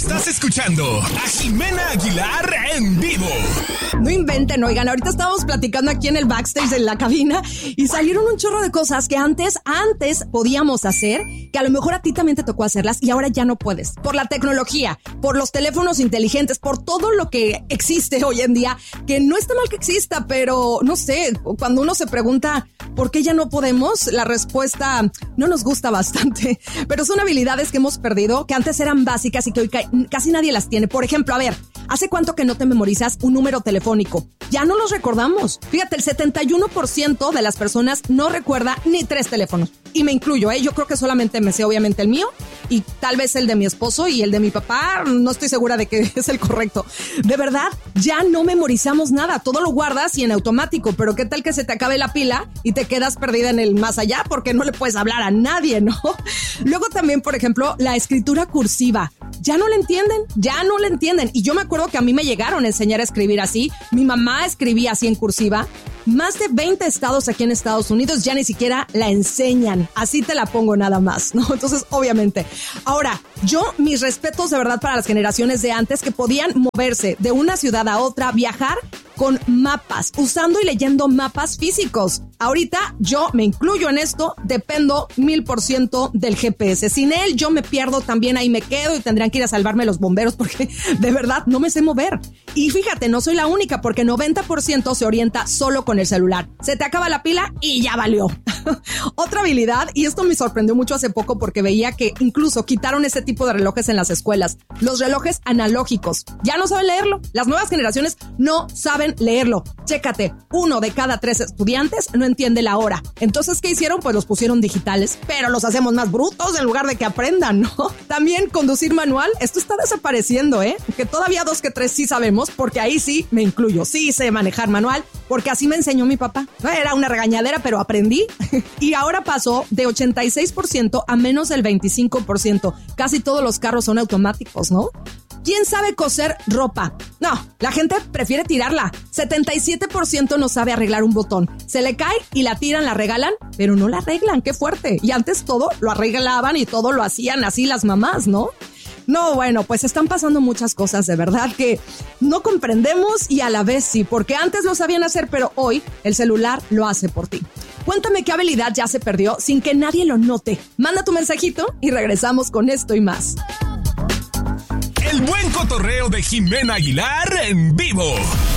Estás escuchando a Jimena Aguilar en vivo. No inventen, oigan, ahorita estábamos platicando aquí en el backstage de la cabina y salieron un chorro de cosas que antes podíamos hacer, que a lo mejor a ti también te tocó hacerlas y ahora ya no puedes. Por la tecnología, por los teléfonos inteligentes, por todo lo que existe hoy en día, que no está mal que exista, pero no sé, cuando uno se pregunta ¿por qué ya no podemos? La respuesta no nos gusta bastante, pero son habilidades que hemos perdido, que antes eran básicas y que hoy casi nadie las tiene. Por ejemplo, a ver, ¿hace cuánto que no te memorizas un número telefónico? Ya no los recordamos. Fíjate, el 71% de las personas no recuerda ni 3 teléfonos. Y me incluyo, Yo creo que solamente me sé obviamente el mío y tal vez el de mi esposo y el de mi papá. No estoy segura de que es el correcto. De verdad, ya no memorizamos nada. Todo lo guardas y en automático. Pero ¿qué tal que se te acabe la pila y te quedas perdida en el más allá? Porque no le puedes hablar a nadie, ¿no? Luego también, por ejemplo, la escritura cursiva. Ya no la entienden. Y yo me acuerdo que a mí me llegaron a enseñar a escribir así. Mi mamá escribía así en cursiva. Más de 20 estados aquí en Estados Unidos ya ni siquiera la enseñan. Así te la pongo nada más, ¿no? Entonces, obviamente. Ahora, mis respetos de verdad para las generaciones de antes que podían moverse de una ciudad a otra, viajar con mapas, usando y leyendo mapas físicos. Ahorita yo me incluyo en esto, dependo 1000% del GPS. Sin él yo me pierdo también, ahí me quedo y tendrían que ir a salvarme los bomberos porque de verdad no me sé mover. Y fíjate, no soy la única porque 90% se orienta solo con el celular. Se te acaba la pila y ya valió. Otra habilidad, y esto me sorprendió mucho hace poco porque veía que incluso quitaron ese tipo de relojes en las escuelas. Los relojes analógicos. Ya no saben leerlo. Las nuevas generaciones no saben leerlo. Chécate, 1 de cada 3 estudiantes no entiende la hora. Entonces, ¿qué hicieron? Pues los pusieron digitales, pero los hacemos más brutos en lugar de que aprendan, ¿no? También conducir manual, esto está desapareciendo, que todavía 2 que 3 sí sabemos, porque ahí sí me incluyo. Sí sé manejar manual, porque así me enseñó mi papá. Era una regañadera, pero aprendí. Y ahora pasó de 86% a menos del 25%. Casi todos los carros son automáticos, ¿no? ¿Quién sabe coser ropa? No, la gente prefiere tirarla. 77% no sabe arreglar un botón. Se le cae y la tiran, la regalan, pero no la arreglan. ¡Qué fuerte! Y antes todo lo arreglaban y todo lo hacían así las mamás, ¿no? No, bueno, pues están pasando muchas cosas de verdad que no comprendemos y a la vez sí, porque antes lo sabían hacer, pero hoy el celular lo hace por ti. Cuéntame qué habilidad ya se perdió sin que nadie lo note. Manda tu mensajito y regresamos con esto y más. El buen cotorreo de Jimena Aguilar en vivo.